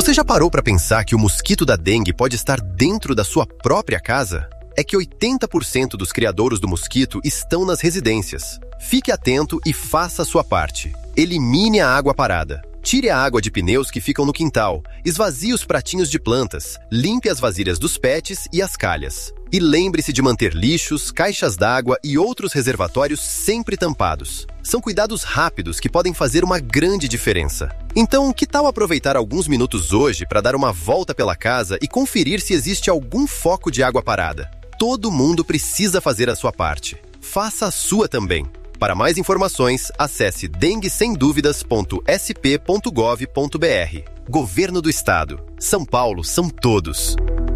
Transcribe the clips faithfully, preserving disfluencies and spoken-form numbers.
Você já parou para pensar que o mosquito da dengue pode estar dentro da sua própria casa? É que oitenta por cento dos criadouros do mosquito estão nas residências. Fique atento e faça a sua parte. Elimine a água parada. Tire a água de pneus que ficam no quintal, esvazie os pratinhos de plantas, limpe as vasilhas dos pets e as calhas. E lembre-se de manter lixos, caixas d'água e outros reservatórios sempre tampados. São cuidados rápidos que podem fazer uma grande diferença. Então, que tal aproveitar alguns minutos hoje para dar uma volta pela casa e conferir se existe algum foco de água parada? Todo mundo precisa fazer a sua parte. Faça a sua também. Para mais informações, acesse dengue sem dúvidas ponto s p ponto gov ponto b r. Governo do Estado. São Paulo são todos.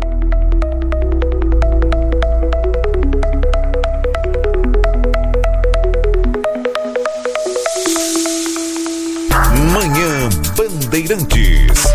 Manhã Bandeirantes.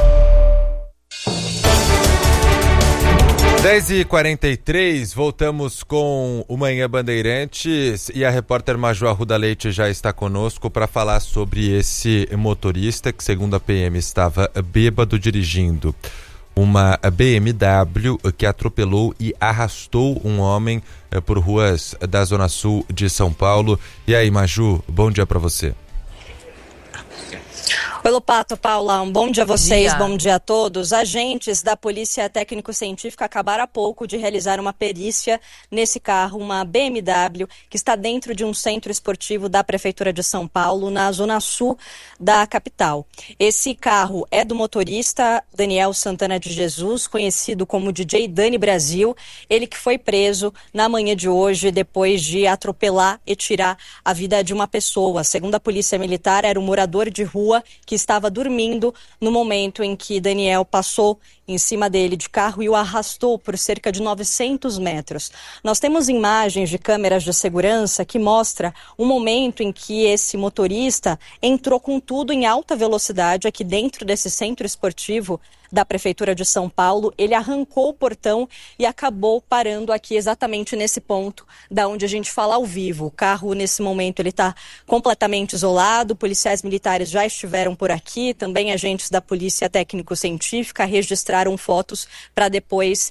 dez e quarenta e três, voltamos com o Manhã Bandeirantes e a repórter Maju Arruda Leite já está conosco para falar sobre esse motorista que, segundo a P M, estava bêbado dirigindo uma B M W que atropelou e arrastou um homem por ruas da Zona Sul de São Paulo. E aí, Maju, bom dia para você. Oi, Lopato, Paula, um bom dia a vocês, dia. Bom dia a todos. Agentes da Polícia Técnico-Científica acabaram há pouco de realizar uma perícia nesse carro, uma B M W, que está dentro de um centro esportivo da Prefeitura de São Paulo, na zona sul da capital. Esse carro é do motorista Daniel Santana de Jesus, conhecido como D J Dani Brasil, ele que foi preso na manhã de hoje depois de atropelar e tirar a vida de uma pessoa. Segundo a Polícia Militar, era um morador de rua que estava dormindo no momento em que Daniel passou em cima dele de carro e o arrastou por cerca de novecentos metros. Nós temos imagens de câmeras de segurança que mostra o momento em que esse motorista entrou com tudo em alta velocidade aqui dentro desse centro esportivo da Prefeitura de São Paulo. Ele arrancou o portão e acabou parando aqui exatamente nesse ponto da onde a gente fala ao vivo. O carro, nesse momento, ele está completamente isolado. Policiais militares já estiveram por aqui, também agentes da Polícia Técnico-Científica registraram fotos para depois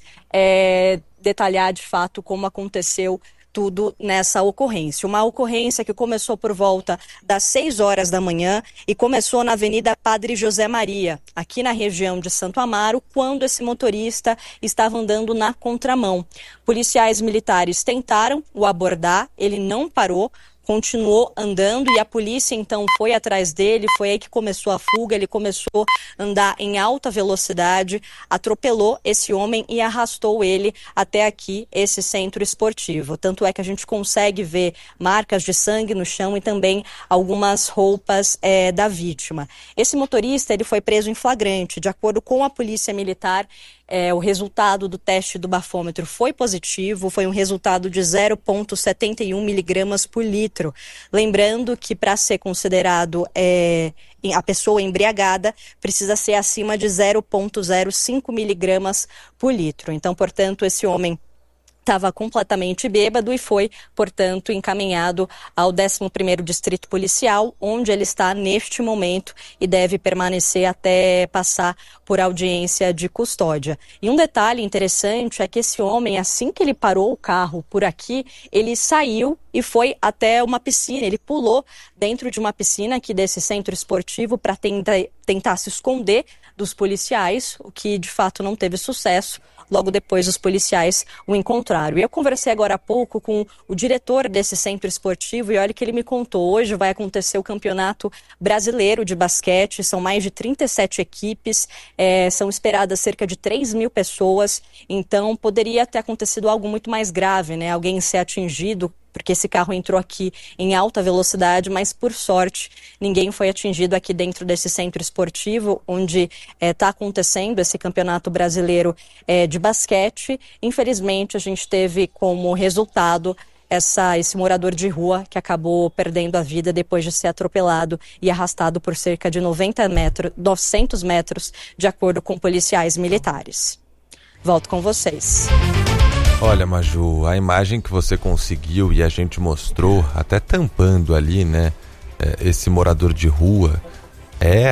é, detalhar de fato como aconteceu tudo nessa ocorrência. Uma ocorrência que começou por volta das seis horas da manhã e começou na Avenida Padre José Maria, aqui na região de Santo Amaro, quando esse motorista estava andando na contramão. Policiais militares tentaram o abordar, ele não parou, continuou andando e a polícia então foi atrás dele, foi aí que começou a fuga, ele começou a andar em alta velocidade, atropelou esse homem e arrastou ele até aqui, esse centro esportivo. Tanto é que a gente consegue ver marcas de sangue no chão e também algumas roupas é, da vítima. Esse motorista ele foi preso em flagrante, de acordo com a Polícia Militar. É, o resultado do teste do bafômetro foi positivo, foi um resultado de zero vírgula setenta e um miligramas por litro. Lembrando que para ser considerado é, a pessoa embriagada, precisa ser acima de zero vírgula zero cinco miligramas por litro. Então, portanto, esse homem estava completamente bêbado e foi, portanto, encaminhado ao décimo primeiro Distrito Policial, onde ele está neste momento e deve permanecer até passar por audiência de custódia. E um detalhe interessante é que esse homem, assim que ele parou o carro por aqui, ele saiu e foi até uma piscina, ele pulou dentro de uma piscina aqui desse centro esportivo para tentar, tentar se esconder dos policiais, o que de fato não teve sucesso. Logo depois os policiais o encontraram. E eu conversei agora há pouco com o diretor desse centro esportivo e olha que ele me contou. Hoje vai acontecer o Campeonato Brasileiro de Basquete, são mais de trinta e sete equipes, é, são esperadas cerca de três mil pessoas, então poderia ter acontecido algo muito mais grave, né? Alguém ser atingido, porque esse carro entrou aqui em alta velocidade, mas por sorte ninguém foi atingido aqui dentro desse centro esportivo, onde está é, acontecendo esse campeonato brasileiro é, de basquete. Infelizmente a gente teve como resultado essa, esse morador de rua que acabou perdendo a vida depois de ser atropelado e arrastado por cerca de noventa metros, novecentos metros, de acordo com policiais militares. Volto com vocês. Olha, Maju, a imagem que você conseguiu e a gente mostrou, até tampando ali, né, esse morador de rua, é